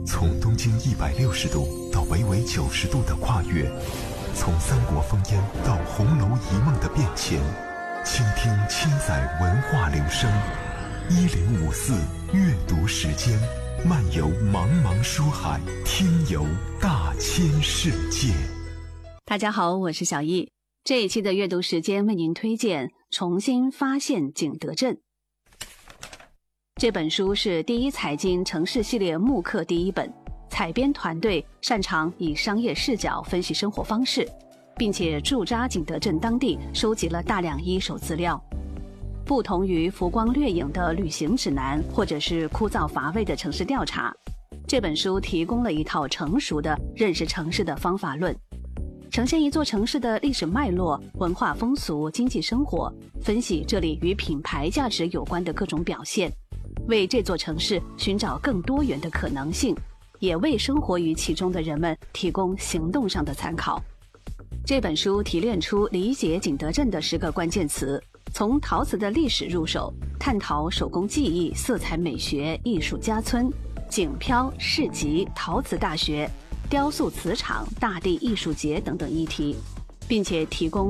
从东经160度到北纬90度的跨越，从三国烽烟到红楼一梦的变迁，倾听千载文化流声。1054阅读时间，漫游茫茫书海，听游大千世界。 大家好，我是小易。这一期的阅读时间为您推荐《重新发现景德镇》。这本书是第一财经城市系列慕课第一本，采编团队擅长以商业视角分析生活方式，并且驻扎景德镇当地，收集了大量一手资料。不同于浮光掠影的旅行指南或者是枯燥乏味的城市调查，这本书提供了一套成熟的认识城市的方法论，呈现一座城市的历史脉络、文化风俗、经济生活，分析这里与品牌价值有关的各种表现，为这座城市寻找更多元的可能性，也为生活于其中的人们提供行动上的参考。这本书提炼出理解景德镇的10个关键词，从陶瓷的历史入手，探讨手工技艺、色彩美学、艺术家村、景漂、市集、陶瓷大学、雕塑瓷厂、大地艺术节等等议题，并且提供